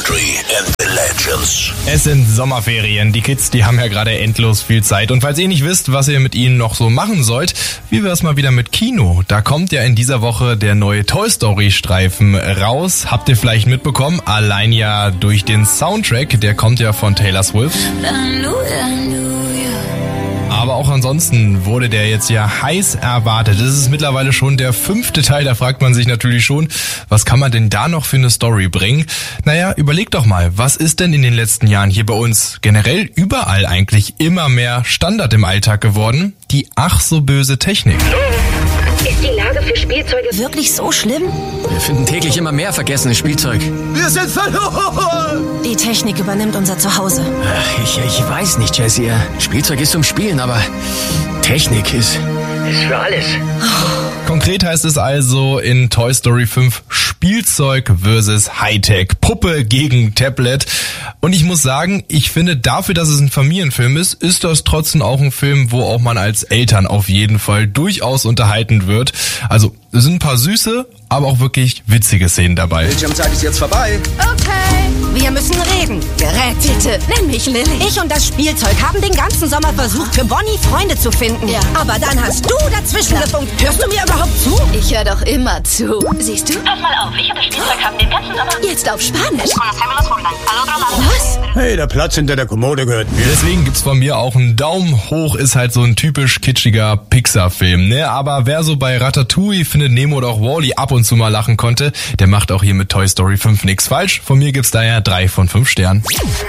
Country and the Legends. Es sind Sommerferien. Die Kids, die haben ja gerade endlos viel Zeit. Und falls ihr nicht wisst, was ihr mit ihnen noch so machen sollt, wie wär's mal wieder mit Kino? Da kommt ja in dieser Woche der neue Toy Story Streifen raus. Habt ihr vielleicht mitbekommen? Allein ja durch den Soundtrack, der kommt ja von Taylor Swift. Aber auch ansonsten wurde der jetzt ja heiß erwartet. Das ist mittlerweile schon der 5. Teil. Da fragt man sich natürlich schon, was kann man denn da noch für eine Story bringen? Naja, überlegt doch mal, was ist denn in den letzten Jahren hier bei uns generell überall eigentlich immer mehr Standard im Alltag geworden? Die ach so böse Technik. Ist die Lage für Spielzeuge wirklich so schlimm? Wir finden täglich immer mehr vergessenes Spielzeug. Wir sind verloren! Die Technik übernimmt unser Zuhause. Ich weiß nicht, Jessie. Spielzeug ist zum Spielen, aber Technik ist für alles. Konkret heißt es also in Toy Story 5 Spielzeug versus Hightech. Puppe gegen Tablet. Und ich muss sagen, ich finde dafür, dass es ein Familienfilm ist, ist das trotzdem auch ein Film, wo auch man als Eltern auf jeden Fall durchaus unterhalten wird. Also es sind ein paar süße, aber auch wirklich witzige Szenen dabei. Bildschirmzeit ist jetzt vorbei. Okay, wir müssen reden. Gerätete, nenn mich Lilly. Ich und das Spielzeug haben den ganzen Sommer versucht, für Bonnie Freunde zu finden. Ja. Aber dann hast du dazwischen gefunkt. Hörst du mir überhaupt zu? Ich höre doch immer zu. Siehst du? Pass mal auf, ich und das Spielzeug haben den ganzen Sommer... Jetzt auf Spanisch. Was? Hey, der Platz hinter der Kommode gehört mir. Deswegen gibt's von mir auch einen Daumen hoch, ist halt so ein typisch kitschiger Pixar-Film, ne? Aber wer so bei Ratatouille, Findet Nemo oder auch Wall-E ab und zu mal lachen konnte, der macht auch hier mit Toy Story 5 nichts falsch. Von mir gibt's daher 3 von 5 Sternen.